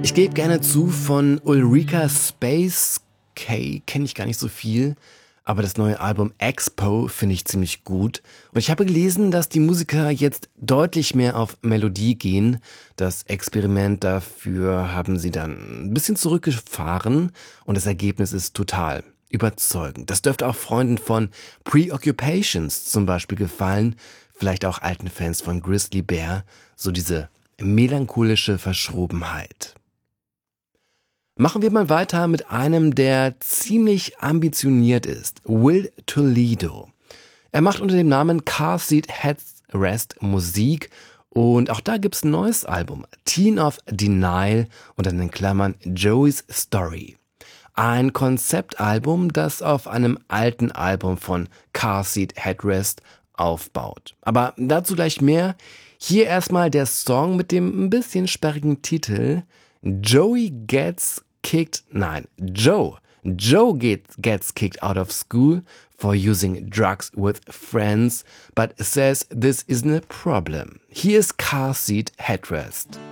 Ich gebe gerne zu, von Ulrika Space K kenne ich gar nicht so viel, aber das neue Album Expo finde ich ziemlich gut. Und ich habe gelesen, dass die Musiker jetzt deutlich mehr auf Melodie gehen. Das Experiment dafür haben sie dann ein bisschen zurückgefahren und das Ergebnis ist total überzeugend. Das dürfte auch Freunden von Preoccupations zum Beispiel gefallen, vielleicht auch alten Fans von Grizzly Bear, so diese melancholische Verschrobenheit. Machen wir mal weiter mit einem, der ziemlich ambitioniert ist. Will Toledo. Er macht unter dem Namen Car Seat Headrest Musik und auch da gibt's ein neues Album. Teen of Denial und dann in Klammern Joey's Story. Ein Konzeptalbum, das auf einem alten Album von Car Seat Headrest aufbaut. Aber dazu gleich mehr. Hier erstmal der Song mit dem ein bisschen sperrigen Titel Joe gets kicked out of school for using drugs with friends, but says this isn't a problem. Hier ist Car Seat Headrest.